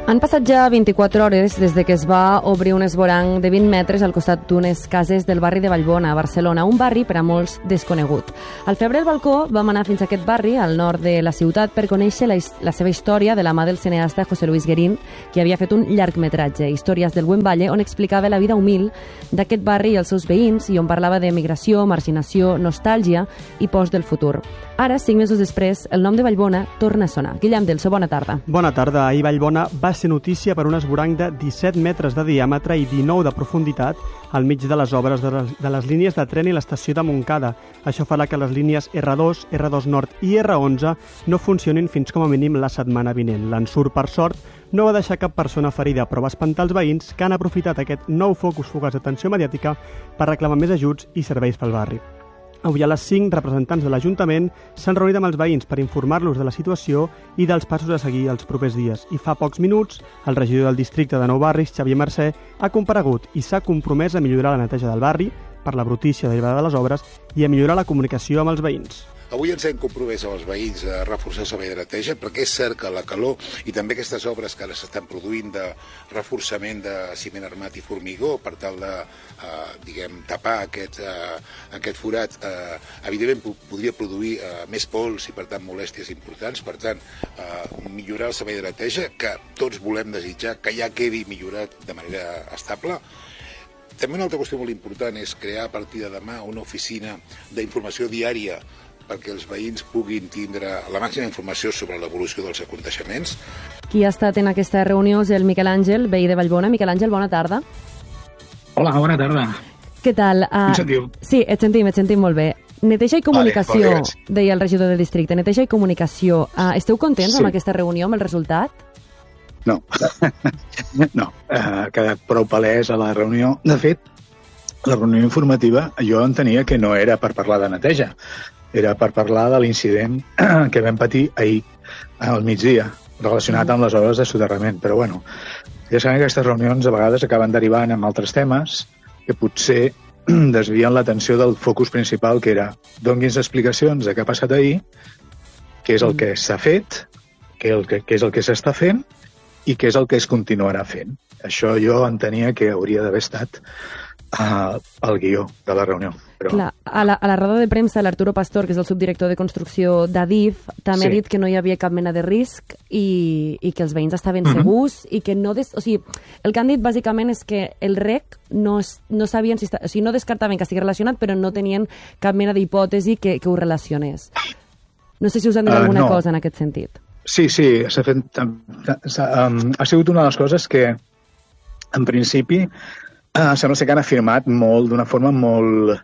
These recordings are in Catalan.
Han passat ja 24 hores des de que es va obrir un esvoranc de 20 metres al costat d'unes cases del barri de Vallbona, a Barcelona, un barri per a molts desconegut. Al Febrer el Balcó vam anar fins a aquest barri, al nord de la ciutat, per conèixer la seva història de la mà del cineasta José Luis Guerín, que havia fet un llargmetratge, Històries del Buen Valle, on explicava la vida humil d'aquest barri i els seus veïns i on parlava de migració, marginació, nostàlgia i post del futur. Ara, 5 mesos després, el nom de Vallbona torna a sonar. Guillem Delso, bona tarda. Bona tarda. Ahir Vallbona va ser notícia per un esvoranc de 17 metres de diàmetre i 19 de profunditat al mig de les obres de les línies de tren i l'estació de Montcada. Això farà que les línies R2, R2 Nord i R11 no funcionin fins com a mínim la setmana vinent. L'ensurt, per sort, no va deixar cap persona ferida, però va espantar els veïns que han aprofitat aquest nou focus fugaç d'atenció mediàtica per reclamar més ajuts i serveis pel barri. Avui a les 5, representants de l'Ajuntament s'han reunit amb els veïns per informar-los de la situació i dels passos a seguir els propers dies. I fa pocs minuts, el regidor del districte de Nou Barris, Xavier Mercè, ha comparegut i s'ha compromès a millorar la neteja del barri per la brutícia derivada de les obres i a millorar la comunicació amb els veïns. Avui ens hem compromès amb els veïns a reforçar el servei de neteja perquè és cert que la calor i també aquestes obres que ara s'estan produint de reforçament de ciment armat i formigó per tal de tapar aquest forat, evidentment podria produir més pols i per tant molèsties importants. Per tant, millorar el servei de neteja, que tots volem desitjar que ja quedi millorat de manera estable. També una altra qüestió molt important és crear a partir de demà una oficina d'informació diària perquè els veïns puguin tindre la màxima informació sobre l'evolució dels aconteixements. Qui ha estat en aquesta reunió és el Miquel Àngel, veí de Vallbona. Miquel Àngel, bona tarda. Hola, bona tarda. Què tal? Em sentiu? Sí, et sentim molt bé. Neteja i comunicació, deia el regidor del districte. Neteja i comunicació. Esteu contents amb aquesta reunió, amb el resultat? No, no. Ha quedat prou palès a la reunió. De fet, la reunió informativa jo entenia que no era per parlar de neteja, era per parlar de l'incident que vam patir ahir al migdia, relacionat amb les obres de soterrament. Però bueno, ja sabem que aquestes reunions a vegades acaben derivant en altres temes que potser desvien l'atenció del focus principal, que era dongui'ns explicacions de què ha passat ahir, què és el que s'ha fet, què és el que s'està fent i què és el que es continuarà fent. Això jo entenia que hauria d'haver estat el guió de la reunió. Però... Clar, a la roda de premsa l'Arturo Pastor, que és el subdirector de construcció d'Adif, també ha dit que no hi havia cap mena de risc i que els veïns estaven segurs i que no... O sigui, el que han dit bàsicament és que el REC no sabien si o sigui, no descartaven que estigui relacionat, però no tenien cap mena d'hipòtesi que ho relacionés. No sé si us han dit alguna cosa en aquest sentit. Sí, s'ha fet... ha sigut una de les coses que, en principi, sembla ser que han afirmat d'una forma molt,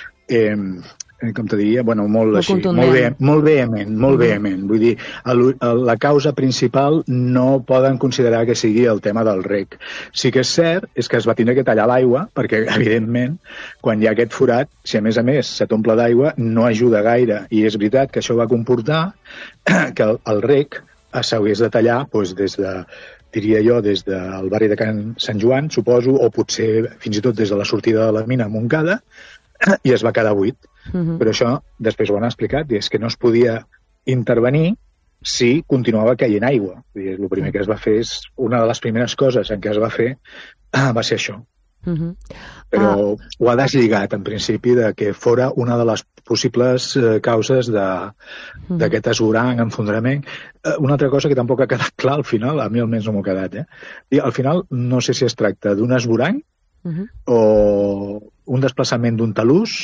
com te diria, bueno, molt així, molt vehement. Vull dir, la causa principal no poden considerar que sigui el tema del rec. Sí que és cert és que es va tindre que tallar l'aigua, perquè, evidentment, quan hi ha aquest forat, si a més se t'omple d'aigua, no ajuda gaire. I és veritat que això va comportar que el rec s'hagués de tallar des de... diria jo, des del barri de Can Sant Joan, suposo, o potser fins i tot des de la sortida de la mina a Montcada, i es va quedar buit. Però això després ho han explicat, i és que no es podia intervenir si continuava caient aigua. El primer que es va fer és, una de les primeres coses en què es va fer va ser això. Però ho ha deslligat, en principi, de que fora una de les possibles causes d'aquest esvoranc, enfondrament. Una altra cosa que tampoc ha quedat clar al final, a mi almenys no m'ho ha quedat. Al final no sé si es tracta d'un esvoranc o un desplaçament d'un talús.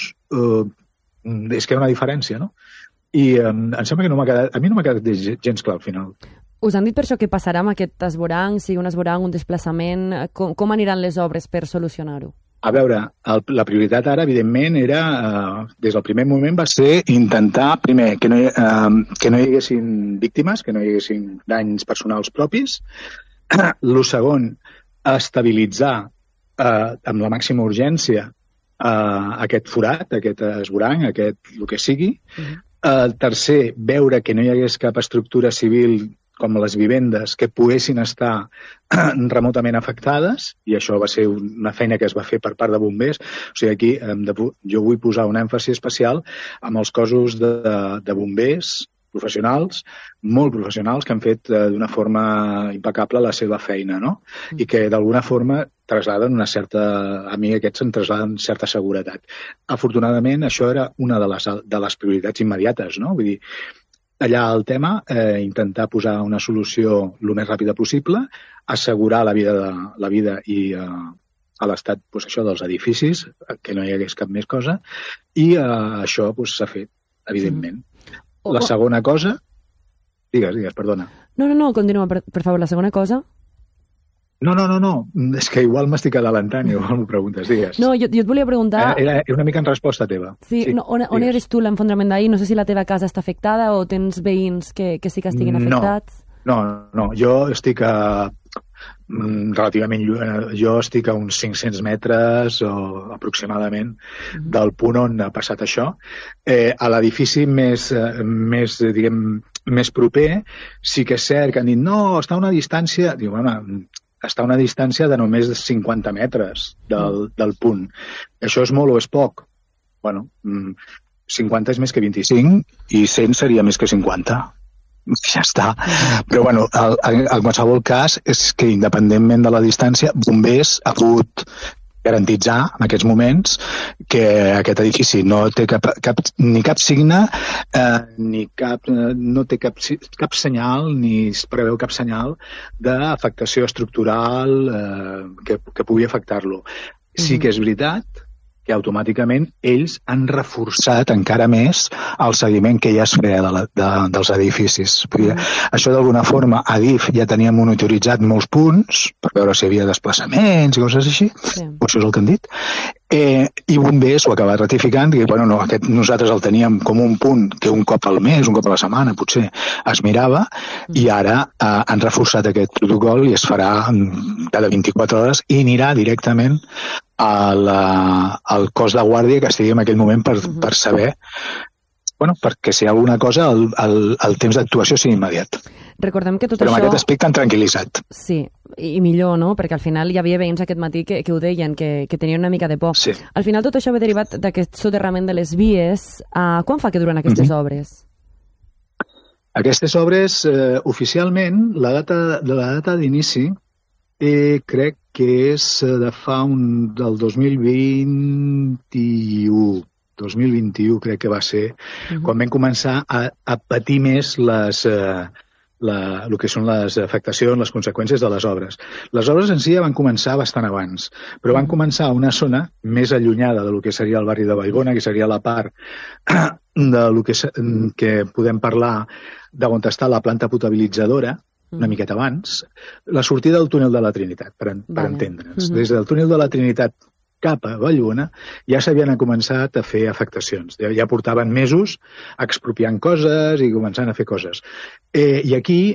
És que hi ha una diferència, no? I em sembla que a mi no m'ha quedat gens clar al final. Us han dit per això què passarà amb aquest esvoranc, si un esvoranc, un desplaçament, com aniran les obres per solucionar-ho? A veure, la prioritat ara, evidentment, era, des del primer moment, va ser intentar, primer, que no hi haguessin víctimes, que no hi haguessin danys personals propis. El segon, estabilitzar amb la màxima urgència aquest forat, aquest esvoranc, el que sigui. El tercer, veure que no hi hagués cap estructura civil com les vivendes que poguessin estar remotament afectades, i això va ser una feina que es va fer per part de bombers. O sigui, aquí jo vull posar un èmfasi especial amb els cossos de bombers professionals, molt professionals, que han fet d'una forma impecable la seva feina, no? I que d'alguna forma traslladen una certa... A mi aquests em traslladen certa seguretat. Afortunadament, això era una de les prioritats immediates, no? Vull dir, allà el tema, intentar posar una solució el més ràpida possible, assegurar la vida i a l'estat això dels edificis, que no hi hagués cap més cosa, i això s'ha fet, evidentment. La segona cosa... Digues, perdona. No, continua, per favor, la segona cosa. No, és que igual m'estic adelantant, igual m'ho preguntes, digues. No, jo et volia preguntar... Era una mica en resposta teva. Sí, no, on eres tu l'enfondrament d'ahir? No sé si la teva casa està afectada o tens veïns que sí que estiguin afectats? No, jo estic relativament lluny, jo estic a uns 500 metres o aproximadament del punt on ha passat això. A l'edifici més proper sí que és cert que han dit no, està a una distància... Diu, està a una distància de només 50 metres del punt. Això és molt o és poc? Bueno, 50 és més que 25 i 100 seria més que 50. Ja està. Però, bueno, en qualsevol cas, és que independentment de la distància, Bombers ha pogut garantitzar en aquests moments que aquest edifici no té ni cap signe, no té cap senyal, ni es preveu cap senyal d'afectació estructural que pugui afectar-lo. Sí que és veritat que automàticament ells han reforçat encara més el seguiment que ja es feia dels edificis. Això d'alguna forma a DIF ja tenia monitoritzat molts punts per veure si hi havia desplaçaments i coses així, o això és el que han dit, i Bombers ho ha acabat ratificant, que nosaltres el teníem com un punt que un cop al mes, un cop a la setmana potser es mirava, i ara han reforçat aquest protocol i es farà cada 24 hores i anirà directament al cos de guàrdia que estigui en aquell moment per saber, perquè si hi ha alguna cosa el temps d'actuació sigui immediat. Recordem que tot però això... amb aquest aspecte han tranquil·litzat. Sí, i millor, no? Perquè al final hi havia veïns aquest matí que ho deien, que tenien una mica de por. Sí. Al final tot això ve derivat d'aquest soterrament de les vies. Quan fa que duren aquestes obres? Aquestes obres, oficialment, la data d'inici crec que és de fa del 2021 crec que va ser, quan vam començar a patir més el que són les afectacions, les conseqüències de les obres. Les obres en si ja van començar bastant abans, però van començar a una zona més allunyada del que seria el barri de Vallbona, que seria la part del que podem parlar d'on està la planta potabilitzadora, una miqueta abans, la sortida del túnel de la Trinitat, per entendre'ns. Des del túnel de la Trinitat cap a Vallbona ja s'havien començat a fer afectacions. Ja portaven mesos expropiant coses i començant a fer coses. I aquí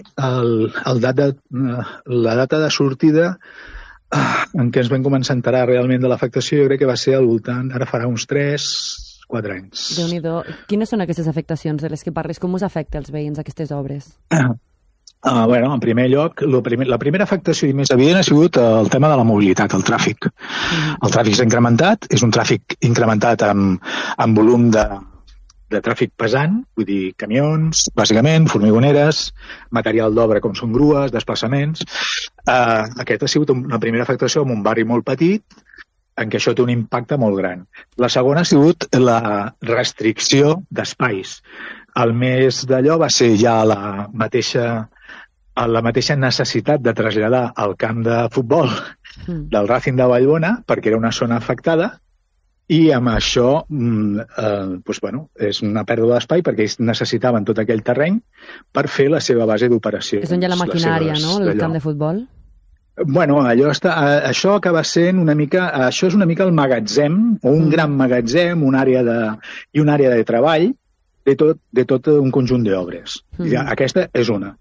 la data de sortida en què ens vam començar a enterar realment de l'afectació jo crec que va ser al voltant, ara farà uns 3-4 anys. Déu-n'hi-do. Quines són aquestes afectacions de les que parles? Com us afecta als veïns aquestes obres? En primer lloc, la primera afectació i més evident ha sigut el tema de la mobilitat, el tràfic. El tràfic s'ha incrementat, és un tràfic incrementat amb volum de tràfic pesant, vull dir, camions, bàsicament, formigoneres, material d'obra com són grues, desplaçaments. Aquest ha sigut una primera afectació en un barri molt petit, en què això té un impacte molt gran. La segona ha sigut la restricció d'espais. El més d'allò va ser ja la mateixa necessitat de traslladar el camp de futbol del Racing de Vallbona, perquè era una zona afectada, i amb això és una pèrdua d'espai perquè ells necessitaven tot aquell terreny per fer la seva base d'operació. És on hi ha la maquinària, no?, el camp de futbol? Això acaba sent una mica... Això és una mica el magatzem, o un gran magatzem, una àrea de treball de tot un conjunt d'obres. Aquesta és una.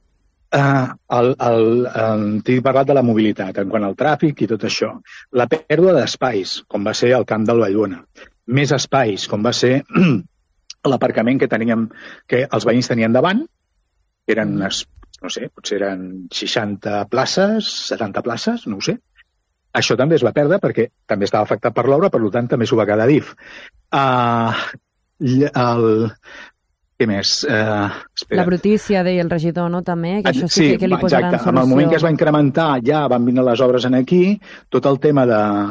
T'he parlat de la mobilitat, en quant al tràfic i tot això. La pèrdua d'espais, com va ser el camp del Vallbona. Més espais, com va ser l'aparcament que els veïns tenien davant, eren unes, no sé, potser eren 60 places, 70 places, no ho sé. Això també es va perdre perquè també estava afectat per l'obra, per tant també s'ho va quedar DIF. Què més? La brutícia, deia el regidor, no? També, que això sí que li posaran exacte. solució. En el moment que es va incrementar, ja van vindre les obres en aquí, tot el tema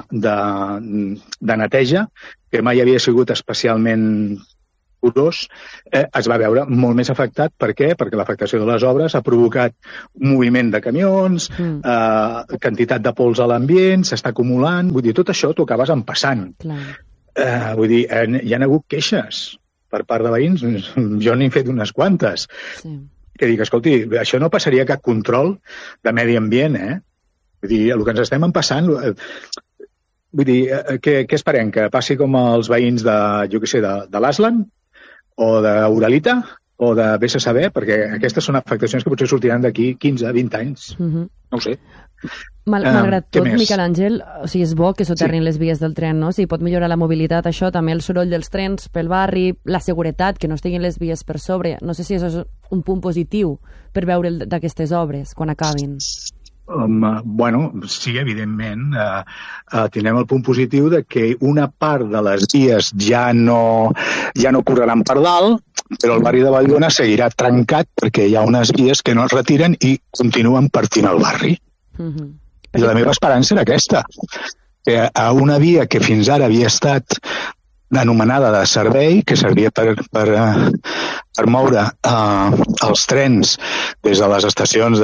de neteja, que mai havia sigut especialment curós, es va veure molt més afectat. Per què? Perquè l'afectació de les obres ha provocat un moviment de camions, quantitat de pols a l'ambient, s'està acumulant. Vull dir, tot això t'ho acabes empassant. Vull dir, hi ha hagut queixes per part de veïns. Jo n'he fet unes quantes. Sí. Que dic, escolti, això no passaria cap control de medi ambient, Vull dir, el que ens estem empassant... Vull dir, què esperem? Que passi com els veïns de, jo què sé, de l'Aslan? O d'Uralita, o de vés a saber, perquè aquestes són afectacions que potser sortiran d'aquí 15, 20 anys. No ho sé. Malgrat tot, Miquel Àngel, o sigui, és bo que soterrin les vies del tren, no? O sigui, pot millorar la mobilitat, això, també el soroll dels trens pel barri, la seguretat, que no estiguin les vies per sobre. No sé si això és un punt positiu per veure d'aquestes obres, quan acabin. Bueno, sí, evidentment. Tindrem el punt positiu de que una part de les vies ja no correran per dalt, però el barri de Vallbona seguirà trencat perquè hi ha unes vies que no es retiren i continuen partint el barri. I la meva esperança era aquesta, que a una via que fins ara havia estat anomenada de servei, que servia per moure els trens des de les estacions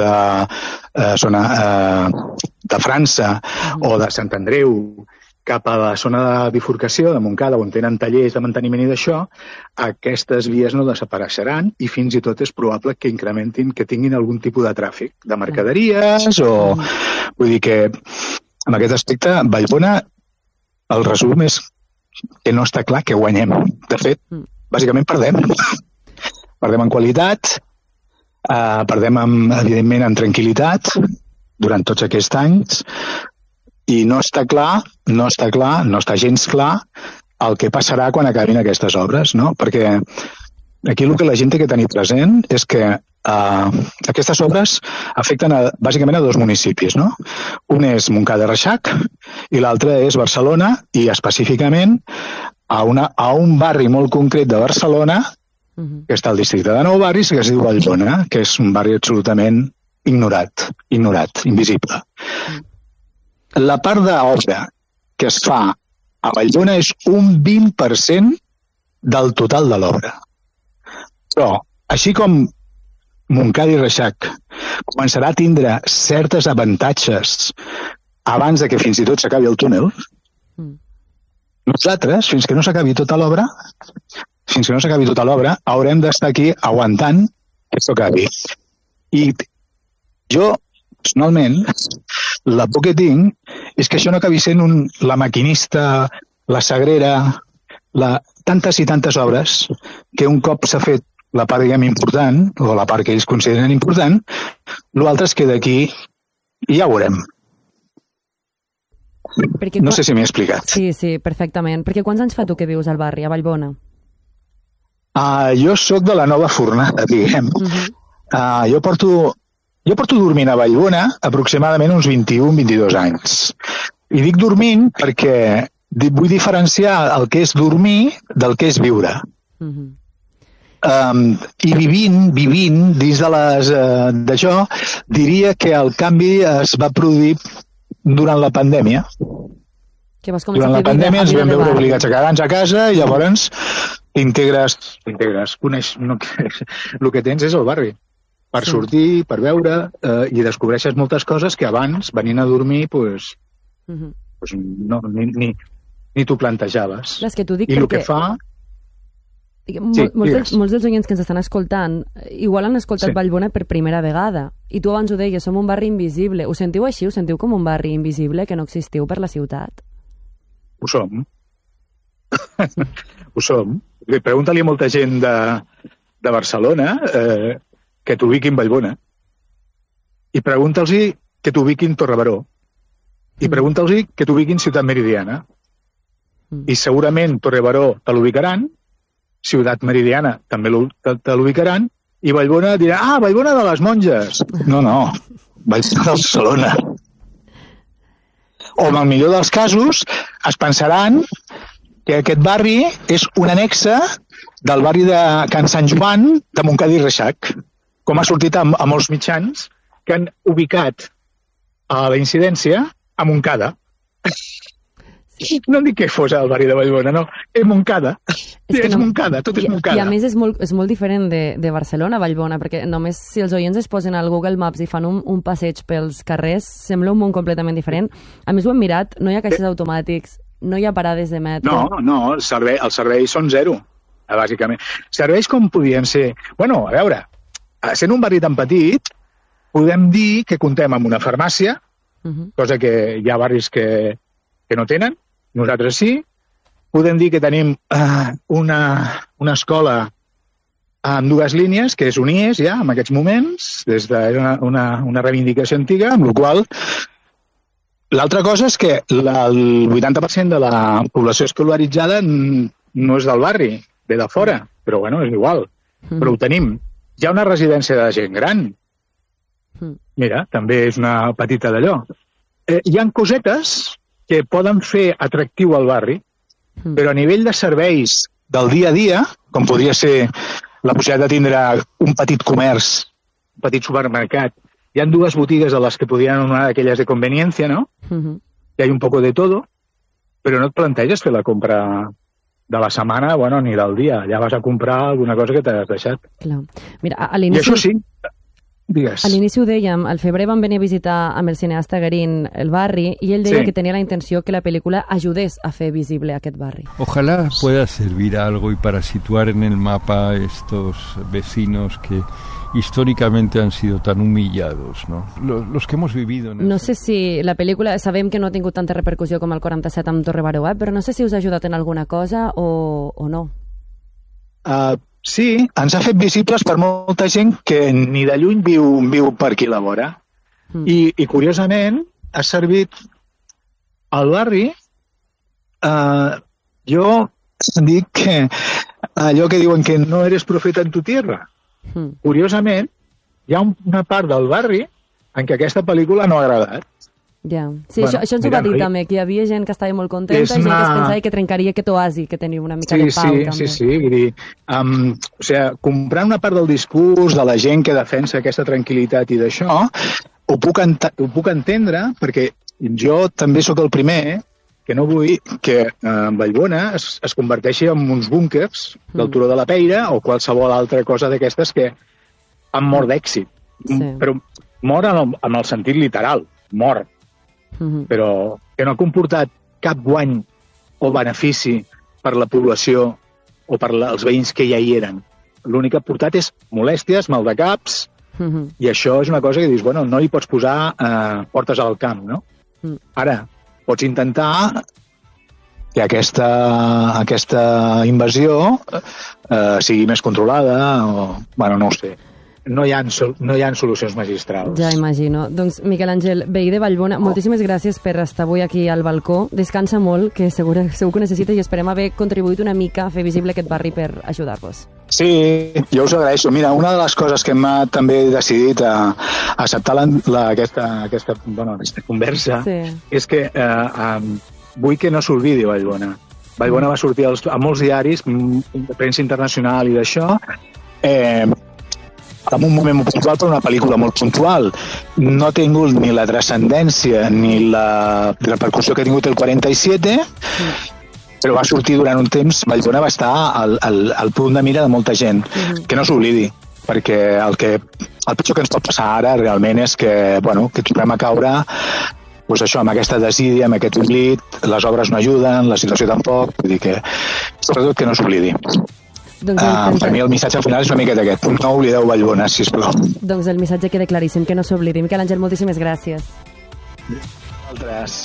de França o de Sant Andreu cap a la zona de bifurcació de Montcada, on tenen tallers de manteniment i d'això, aquestes vies no desapareixeran i fins i tot és probable que incrementin, que tinguin algun tipus de tràfic de mercaderies o... Vull dir que en aquest aspecte Vallbona el resum és que no està clar que guanyem. De fet, bàsicament perdem. Perdem en qualitat, perdem, evidentment, en tranquil·litat durant tots aquests anys i no està gens clar el que passarà quan acabin aquestes obres, no? Perquè aquí el que la gent té que tenir present és que aquestes obres afecten bàsicament a 2 municipis, no? Un és Montcada i Reixac i l'altre és Barcelona i específicament a un barri molt concret de Barcelona que està al districte de Nou Barris que es diu Vallbona, que és un barri absolutament ignorat, invisible. La part d'obra que es fa a Vallbona és un 20% del total de l'obra. Però, així com Montcada i Reixac començarà a tindre certes avantatges abans de que fins i tot s'acabi el túnel, nosaltres, fins que no s'acabi tota l'obra, haurem d'estar aquí aguantant que això acabi. I jo, personalment, la por que tinc és que això no acabi sent la maquinista, la sagrera, tantes i tantes obres que un cop s'ha fet la part, diguem, important, o la part que ells consideren important, l'altre es queda aquí i ja ho veurem. No sé si m'he explicat. Sí, perfectament. Perquè quants anys fa tu que vius al barri, a Vallbona? Jo sóc de la nova fornada, diguem. Jo porto dormint a Vallbona aproximadament uns 21-22 anys. I dic dormint perquè vull diferenciar el que és dormir del que és viure. I vivint dins d'això, diria que el canvi es va produir durant la pandèmia. Durant la pandèmia ens vam veure obligats a quedar-nos a casa i llavors t'integres, el que tens és el barri per sortir, per veure i descobreixes moltes coses que abans, venint a dormir, ni t'ho plantejaves. I el que fa... Molts dels oients que ens estan escoltant igual han escoltat Vallbona per primera vegada i tu abans ho deies, som un barri invisible. Ho sentiu així? Ho sentiu com un barri invisible que no existiu per la ciutat? Ho som. Ho som. Pregunta-li a molta gent de Barcelona que t'ubiquin Vallbona i pregunta'ls que t'ubiquin Torrebaró i pregunta'ls que t'ubiquin Ciutat Meridiana i segurament Torrebaró te l'ubicaran, Ciutat Meridiana també te l'ubicaran i Vallbona dirà, Vallbona de les Monges. No, Vallbona de Barcelona. O en el millor dels casos es pensaran que aquest barri és un annexe del barri de Can Sant Joan de Montcada i Reixac, com ha sortit a molts mitjans que han ubicat a la incidència a Montcada. No dic que fos al barri de Vallbona, no. És Montcada. És Montcada, tot és Montcada. I a més és molt diferent de Barcelona, Vallbona, perquè només si els oients es posen al Google Maps i fan un passeig pels carrers, sembla un món completament diferent. A més ho hem mirat, no hi ha caixers automàtics, no hi ha parades de metro. No, els serveis són zero, bàsicament. Serveis com podien ser... Bueno, a veure, sent un barri tan petit, podem dir que comptem amb una farmàcia, cosa que hi ha barris que no tenen, nosaltres sí. Podem dir que tenim una escola amb 2 línies, que és UNIES ja, en aquests moments, des d'una reivindicació antiga, amb la qual l'altra cosa és que el 80% de la població escolaritzada no és del barri, ve de fora, però bueno, és igual. Però ho tenim. Hi ha una residència de gent gran. Mira, també és una petita d'allò. Hi ha cosetes que poden fer atractiu al barri, però a nivell de serveis del dia a dia, com podria ser la possibilitat de tindre un petit comerç, un petit supermercat, hi ha 2 botigues a les que podrien anomenar aquelles de conveniència, ¿no? Hi ha un poco de todo, però no et planteges fer la compra de la setmana, bueno, ni del dia. Ja vas a comprar alguna cosa que t'has deixat. Clar. Mira, I això sí, digues. A l'inici ho dèiem, al febrer vam venir a visitar amb el cineasta Garín el barri i ell deia que tenia la intenció que la pel·lícula ajudés a fer visible aquest barri. Ojalá pueda servir algo y para situar en el mapa estos vecinos que históricamente han sido tan humillados, ¿no? Los que hemos vivido en No sé si la pel·lícula, sabem que no ha tingut tanta repercussió com el 47 amb Torre Baró, però no sé si us ha ajudat en alguna cosa o no. Sí, ens ha fet visibles per molta gent que ni de lluny viu per aquí a la vora. I curiosament, ha servit al barri. Jo dic que allò que diuen que no eres profeta en tu tierra. Curiosament, hi ha una part del barri en què aquesta pel·lícula no ha agradat. Ja. Sí, bueno, això ens ho va dir també, que hi havia gent que estava molt contenta i gent que es pensava que trencaria aquest oasi, que tenia una mica de pau. Sí. Vull dir, o sigui, comprant una part del discurs de la gent que defensa aquesta tranquil·litat i d'això, ho puc entendre, perquè jo també sóc el primer que no vull que Vallbona es converteixi en uns búnkers del Turó de la Peira o qualsevol altra cosa d'aquestes que han mort d'èxit. Però mort en el sentit literal, mort. Però que no ha comportat cap guany o benefici per la població o per els veïns que ja hi eren. L'únic que ha portat és molèsties, maldecaps, i això és una cosa que dius, bueno, no li pots posar portes al camp, no? Ara, pots intentar que aquesta invasió sigui més controlada o, bueno, no ho sé. No hi ha solucions magistrals. Ja imagino. Doncs, Miquel Àngel, veí de Vallbona, moltíssimes gràcies per estar avui aquí al balcó. Descansa molt, que segur que ho necessites, i esperem haver contribuït una mica a fer visible aquest barri per ajudar-vos. Sí, jo us agraeixo. Mira, una de les coses que m'ha també decidit a acceptar aquesta conversa és que vull que no s'oblidi Vallbona. Vallbona va sortir a molts diaris, premsa internacional i d'això, en un moment molt puntual per una pel·lícula molt puntual. No ha tingut ni la transcendència ni la repercussió que ha tingut el 47, però va sortir durant un temps. Vallbona va estar al punt de mira de molta gent. Que no s'oblidi, perquè el pitjor que ens pot passar ara realment és que tornem a caure doncs això, amb aquesta desídia, amb aquest oblit, les obres no ajuden, la situació tampoc, vull dir que sobretot que no s'oblidi. Per mi el missatge al final és una miqueta aquest. No oblideu Vallbona, sisplau. Doncs el missatge queda claríssim, que no s'oblidi. Miquel Àngel, moltíssimes gràcies. Altres.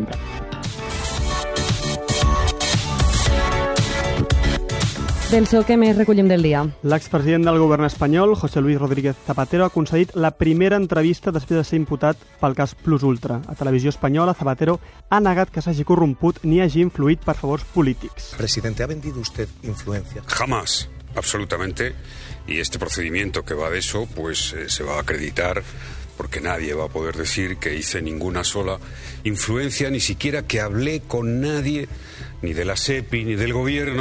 Denso, què més recollim del dia? L'expresident del govern espanyol, José Luis Rodríguez Zapatero, ha concedit la primera entrevista després de ser imputat pel cas Plus Ultra. A Televisió Espanyola, Zapatero ha negat que s'hagi corromput ni hagi influït per favors polítics. Presidente, ¿ha vendido usted influencia? Jamás, absolutamente. Y este procedimiento que va de eso, pues se va a acreditar porque nadie va a poder decir que hice ninguna sola influencia, ni siquiera que hablé con nadie, ni de la SEPI, ni del gobierno,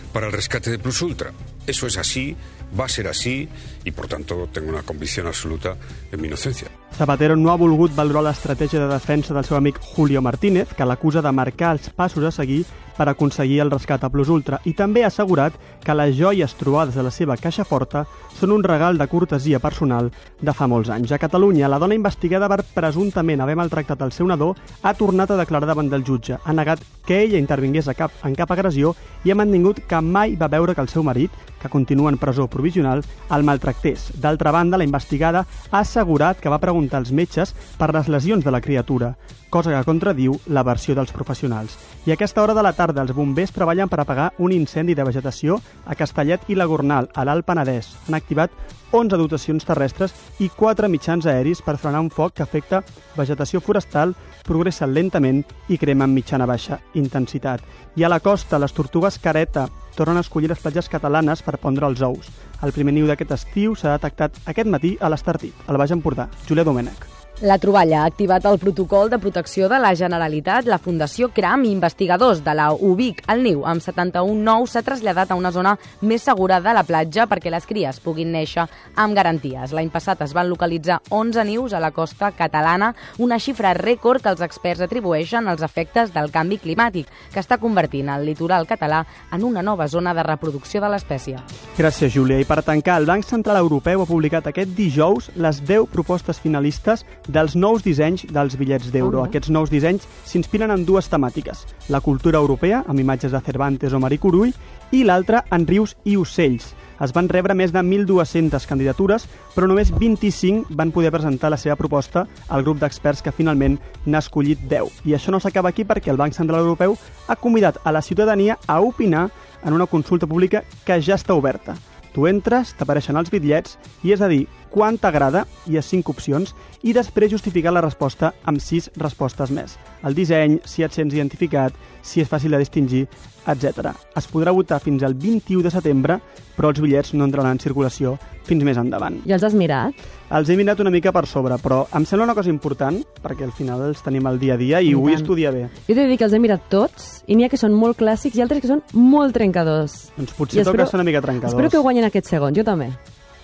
para el rescate de Plus Ultra. Eso es así, va a ser así y, por tanto, tengo una convicción absoluta en mi inocencia. Zapatero no ha volgut valorar l'estratègia de defensa del seu amic Julio Martínez, que l'acusa de marcar els passos a seguir per aconseguir el rescat a Plus Ultra, i també ha assegurat que les joies trobades a la seva caixa forta són un regal de cortesia personal de fa molts anys. A Catalunya, la dona investigada per presumptament haver maltractat el seu nadó ha tornat a declarar davant del jutge. Ha negat que ella intervingués en cap agressió i ha mantingut que mai va veure que el seu marit, que continua en presó provisional, el maltractés. D'altra banda, la investigada ha assegurat que va preguntar als metges per les lesions de la criatura, cosa que contradiu la versió dels professionals. I a aquesta hora de la tarda els bombers treballen per apagar un incendi de vegetació a Castellet i la Gornal, a l'Alt Penedès. Han activat 11 dotacions terrestres i 4 mitjans aeris per frenar un foc que afecta vegetació forestal, progressa lentament i crema amb mitjana-baixa intensitat. I a la costa, les tortugues careta tornen a escollir les platges catalanes per pondre els ous. El primer niu d'aquest estiu s'ha detectat aquest matí a l'Estartit, al Baix Empordà. Júlia Domènech. La troballa ha activat el protocol de protecció de la Generalitat. La Fundació CRAM i investigadors de la UBIC, el niu, amb 71 nous, s'ha traslladat a una zona més segura de la platja perquè les cries puguin néixer amb garanties. L'any passat es van localitzar 11 nius a la costa catalana, una xifra rècord que els experts atribueixen als efectes del canvi climàtic, que està convertint el litoral català en una nova zona de reproducció de l'espècie. Gràcies, Júlia. I per tancar, el Banc Central Europeu ha publicat aquest dijous les 10 propostes finalistes dels nous dissenys dels bitllets d'euro. Aquests nous dissenys s'inspiren en dues temàtiques: la cultura europea, amb imatges de Cervantes o Marie Curie, i l'altra en rius i ocells. Es van rebre més de 1.200 candidatures, però només 25 van poder presentar la seva proposta al grup d'experts que finalment n'ha escollit 10. I això no s'acaba aquí perquè el Banc Central Europeu ha convidat a la ciutadania a opinar en una consulta pública que ja està oberta. Tu entres, t'apareixen els bitllets i és a dir, quan t'agrada, hi ha 5 opcions, i després justificar la resposta amb 6 respostes més. El disseny, si et sents identificat, si és fàcil de distingir, etc. Es podrà votar fins al 21 de setembre, però els bitllets no entraran en circulació fins més endavant. I els has mirat? Els he mirat una mica per sobre, però em sembla una cosa important, perquè al final els tenim al dia a dia i ho vull estudiar bé. Jo t'he de dir que els he mirat tots, i n'hi ha que són molt clàssics i altres que són molt trencadors. Doncs potser toca ser una mica trencadors. Espero que guanyin aquests segons, jo també.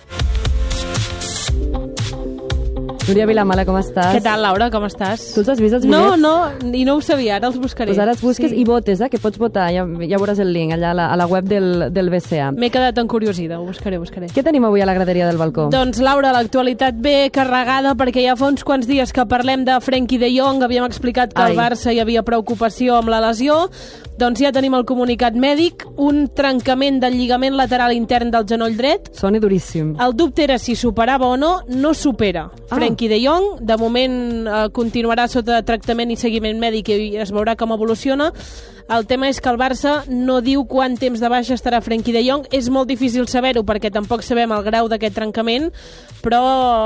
Núria Vilamala, com estàs? Què tal, Laura, com estàs? Tu els has vist, els bitllets? No, i no ho sabia, ara els buscaré. Pues ara els busques i votes, que pots votar, ja veuràs el link allà a la web del BCA. M'he quedat encuriosida, ho buscaré. Què tenim avui a la graderia del balcó? Doncs, Laura, l'actualitat ve carregada perquè ja fa uns quants dies que parlem de Frenkie de Jong, havíem explicat que al Barça hi havia preocupació amb la lesió, doncs ja tenim el comunicat mèdic, un trencament del lligament lateral intern del genoll dret. Soni duríssim. El dubte era si superava o no, no supera. Frenkie de Jong, de moment continuarà sota tractament i seguiment mèdic i es veurà com evoluciona. El tema és que el Barça no diu quant temps de baixa estarà Frenkie de Jong. És molt difícil saber-ho perquè tampoc sabem el grau d'aquest trencament, però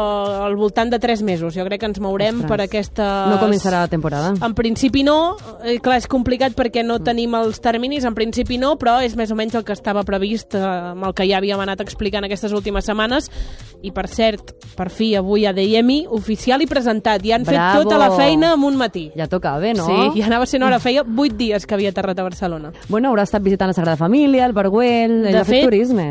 al voltant de 3 mesos. Jo crec que ens mourem per aquesta... No començarà la temporada? En principi no. Clar, és complicat perquè no tenim els terminis. En principi no, però és més o menys el que estava previst, amb el que ja havíem anat explicant aquestes últimes setmanes. I per cert, per fi, avui ADM oficial i presentat. Ja han fet tota la feina en un matí. Ja tocava, no? Sí, ja anava sent hora. Feia 8 dies que havia aterrat a Barcelona. Bueno, haurà estat visitant la Sagrada Família, el Barguell, ell ha fet turisme.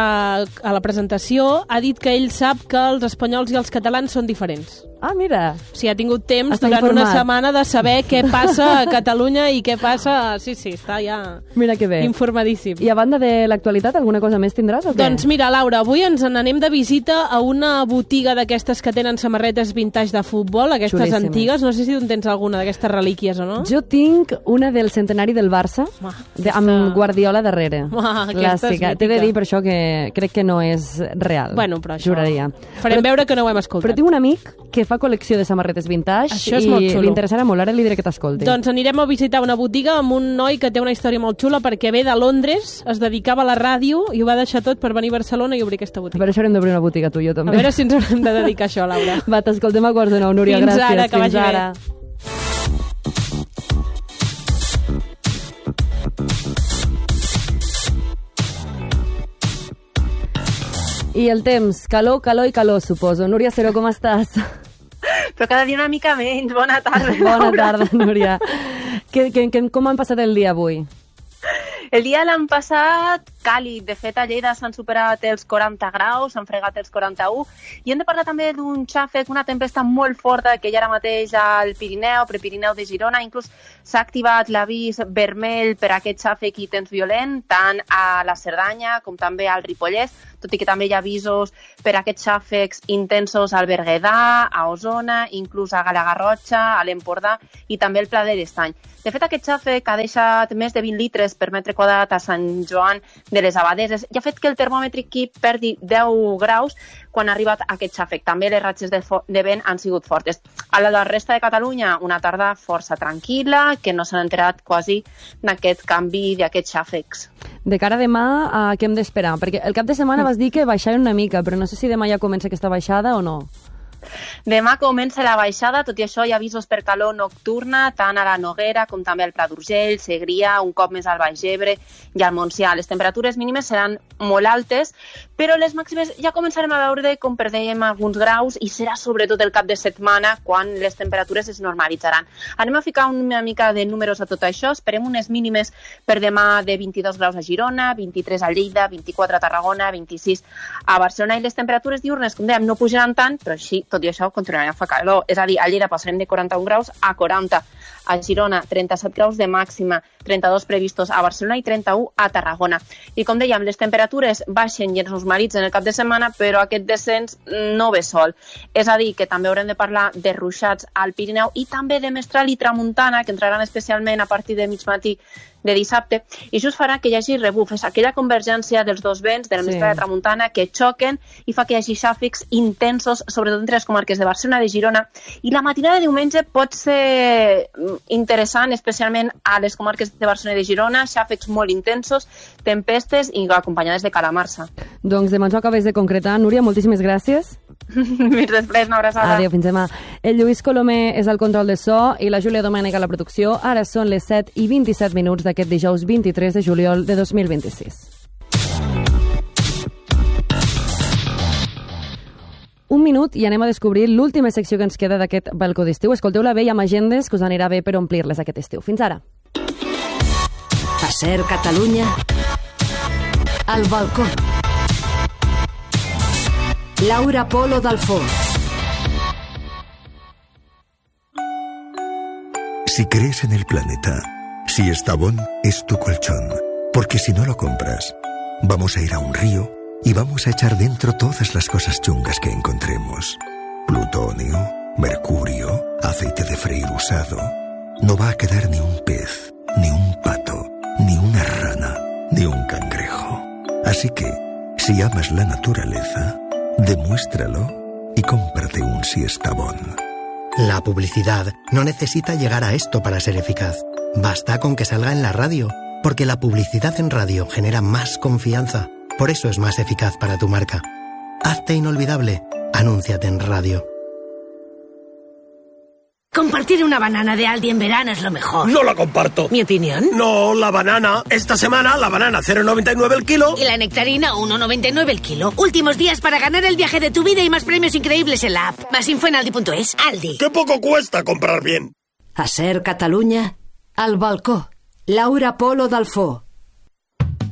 A la presentació ha dit que ell sap que els espanyols i els catalans són diferents. Ah, mira. O sigui, ha tingut temps durant una setmana de saber què passa a Catalunya i què passa... Sí, està ja informadíssim. I a banda de l'actualitat, alguna cosa més tindràs o què? Doncs mira, Laura, avui ens n'anem de visita a una botiga d'aquestes que tenen samarretes vintage de futbol, aquestes antigues. No sé si tu tens alguna d'aquestes relíquies o no. Jo tinc una del centenari del Barça, amb Guardiola darrere. Clàssica. T'he de dir per això que crec que no és real. Bueno, però això... Juraria. Farem veure que no ho hem escoltat. Però tinc un amic que fa col·lecció de samarretes vintage i li interessarà molt, ara li diré que t'escolti. Doncs anirem a visitar una botiga amb un noi que té una història molt xula perquè ve de Londres, es dedicava a la ràdio i ho va deixar tot per venir a Barcelona i obrir aquesta botiga. A veure si haurem d'obrir una botiga tu i jo també. A veure si ens haurem de dedicar a això, Laura. Va, t'escoltem a 8:45, Núria, gràcies. Fins ara, que vagi bé. I el temps, calor, calor i calor, suposo. Núria Seró, com estàs? Però cada dia una mica menys. Bona tarda. Bona tarda, Núria. Com han passat el dia avui? El dia de l'any passat, càlid. De fet, a Lleida s'han superat els 40 graus, s'han fregat els 41. I hem de parlar també d'un xàfec, una tempesta molt forta que hi ha ara mateix al Pirineu, Prepirineu de Girona. Inclús s'ha activat l'avís vermell per aquest xàfec i temps violent, tant a la Cerdanya com també al Ripollès, tot i que també hi ha avisos per aquests xàfecs intensos al Berguedà, a Osona, inclús a Galagarrotxa, a l'Empordà i també al Pla de l'Estany. De fet, aquest xàfec ha deixat més de 20 litres per metre quadrat a Sant Joan de les Abadeses i ha fet que el termòmetre aquí perdi 10 graus quan ha arribat aquest xàfec. També les ratxes de vent han sigut fortes. A la resta de Catalunya, una tarda força tranquil·la, que no s'han enterat quasi d'aquest canvi d'aquests xàfecs. De cara a demà, què hem d'esperar? Perquè el cap de setmana vas dir que baixava una mica, però no sé si demà ja comença aquesta baixada o no. Demà comença la baixada, tot i això hi ha avisos per calor nocturna, tant a la Noguera com també al Pla d'Urgell, Segrià, un cop més al Baix Ebre i al Montsià. Les temperatures mínimes seran molt altes, però les màximes ja començarem a veure, com per dèiem, alguns graus i serà sobretot el cap de setmana quan les temperatures es normalitzaran. Anem a ficar una mica de números a tot això. Esperem unes mínimes per demà de 22 graus a Girona, 23 a Lleida, 24 a Tarragona, 26 a Barcelona, i les temperatures diurnes, com dèiem, no pujaran tant, però així, tot i això, continuarem a fer calor. És a dir, a Lleida passarem de 41 graus a 40. A Girona, 37 graus de màxima, 32 previstos a Barcelona i 31 a Tarragona. I com dèiem, les temperatures baixen i es normalitzen el cap de setmana, però aquest descens no ve sol. És a dir, que també haurem de parlar de ruixats al Pirineu i també de mestral i tramuntana, que entraran especialment a partir de mig matí de dissabte, i això farà que hi hagi rebuf. És aquella convergència dels dos vents, de la mestral i tramuntana, que xoquen i fa que hi hagi xàfecs intensos, sobretot entre les comarques de Barcelona i de Girona. I la matinada de diumenge pot ser interessant, especialment a les comarques de Barcelona i de Girona, xàfecs molt intensos, tempestes i acompanyades de calamarsa. Doncs demà ens ho acabes de concretar. Núria, moltíssimes gràcies. Fins després, una abraçada. Adéu, fins demà. El Lluís Colomer és al control de so i la Júlia Domènech a la producció. Ara són les 7:27 d'aquest dijous 23 de juliol de 2026. Un minut i anem a descobrir l'última secció que ens queda d'aquest balcó d'estiu. Escolteu-la bé i amb agendes, que us anirà bé per omplir-les aquest estiu. Fins ara. A Ser Catalunya, al balcó. Laura Polo Dalfó. Si crees en el planeta, si Estavón es tu colchón, porque si no lo compras, vamos a ir a un río y vamos a echar dentro todas las cosas chungas que encontremos. Plutonio, mercurio, aceite de freír usado. No va a quedar ni un pez, ni un pato, ni una rana, ni un cangrejo. Así que, si amas la naturaleza, demuéstralo y cómprate un Siestabón. La publicidad no necesita llegar a esto para ser eficaz. Basta con que salga en la radio, porque la publicidad en radio genera más confianza. Por eso es más eficaz para tu marca. Hazte inolvidable. Anúnciate en radio. Compartir una banana de Aldi en verano es lo mejor. No la comparto. ¿Mi opinión? No, la banana. Esta semana la banana 0,99 el kilo. Y la nectarina 1,99 el kilo. Últimos días para ganar el viaje de tu vida y más premios increíbles en la app. Más info en aldi.es. Aldi. ¡Qué poco cuesta comprar bien! A Ser Catalunya, al balcó. Laura Polo Dalfó.